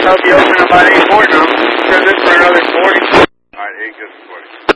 I'll be open about 8:40 now. Set this for another 40. Alright, 8 good 40.